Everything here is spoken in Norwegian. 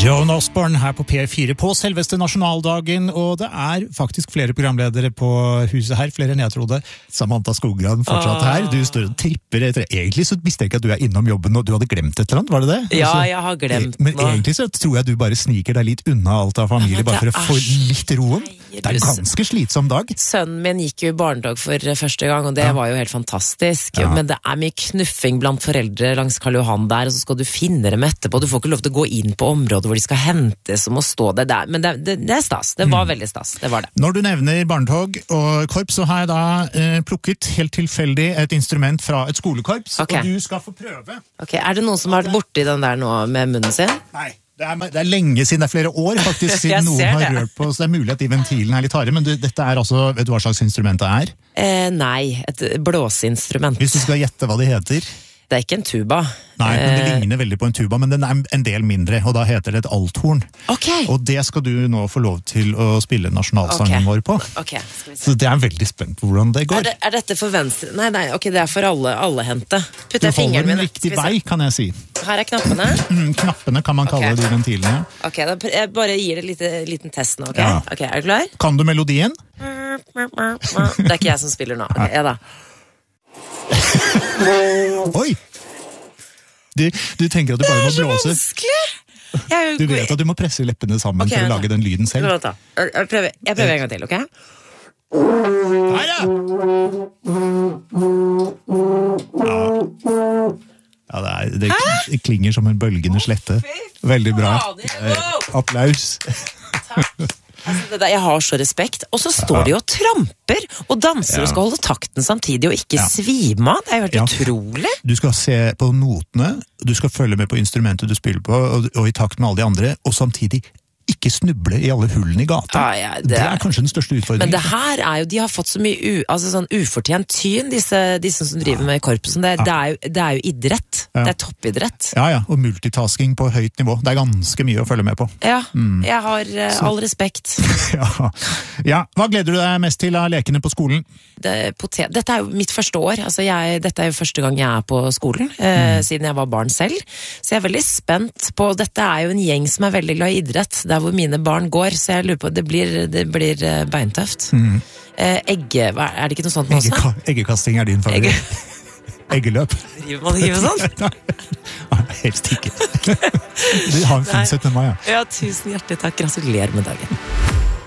Joan Osborne her på P4 på selveste nasjonaldagen, og det faktisk flere programledere på huset her, flere enn jeg trodde. Samantha Skogran fortsatt her, du står og tripper etter. Egentlig så visste jeg ikke at du innom jobben, og du hadde glemt et eller annet, var det det? Ja, jeg har glemt men nå. Egentlig så tror jeg du bare sniker deg litt unna alt av familie, bare for å få litt roen. Det en ganske slitsom dag. Sønnen min gikk jo i barnedagg for første gang, og det var jo helt fantastisk. Ja. Men det mye knuffing blant foreldre langs Karl Johan der, og så skal du finne dem etterpå. Du får ikke lov til å gå inn på området hvor de skal hentes og må stå det der. Men det stas. Det var veldig stas. Det var det. Når du nevner barnetog og korps, så har jeg da plukket helt tilfeldig et instrument fra et skolekorps, og du skal få prøve. Ok, det noen som har vært borti den der nå med munnen sin? Nei. Det lenge siden, det flere år faktisk siden noen har rørt på, så det mulig at de ventilene litt harde, men dette altså, vet du hva slags instrument det er? Nei, et blåseinstrument. Hvis du skal gjette hva det heter? Det ikke en tuba. Nei, men det ligner veldig på en tuba, men den en del mindre, og da heter det et althorn. Okay. Og det skal du nå få lov til å spille nasjonalsangen vår på. Okay, skal vi se. Så det veldig spent på hvordan det går. Er dette for venstre? Nei, ok, det for alle hente. Putter jeg fingeren min. Du holder den riktig vei, kan jeg si. Her knappene. Knappene kan man kalle de ventilene. Ok, jeg bare gir det liten test nå, ok? Ja. Ok, er du klar? Kan du melodien? Det ikke jeg som spiller nå. Ok, jeg da. Oi! Du tenker at du bare må blåse. Det vanskelig! Du vet at du må presse leppene sammen for å lage den lyden selv. Jeg prøver en gang til, ok? Her ja! Ja, det klinger som en bølgende slette. Veldig bra. Applaus. Takk. Jeg har så respekt. Og så står de og tramper og danser og skal holde takten samtidig og ikke svime av. Det jo helt utrolig. Du skal se på notene, du skal følge med på instrumentet du spiller på, og i takt med alle de andre, og samtidig ikke snuble i alle hullene i gata. Det kanskje den største utfordringen. Men det her jo, de har fått så mye sånn ufortjent tyn, disse som driver med korpsen. Det jo idrett. Det toppidrett. Ja, og multitasking på høyt nivå. Det ganske mye å følge med på. Ja, jeg har all respekt. Ja, hva gleder du deg mest til av lekene på skolen? Dette jo mitt første år. Altså dette jo første gang jeg på skolen, siden jeg var barn selv. Så jeg veldig spent på, dette jo en gjeng som veldig glad i idrett, der hvor mine barn går, så jeg lurer på, det blir beintøft. Det ikke noe sånt nå også? Eggekasting din favoritt. Eggeløp. Driver man ikke med sånn? Helst ikke. Du har en fin 17. mai, ja. Ja, tusen hjertelig takk. Gratulerer med dagen.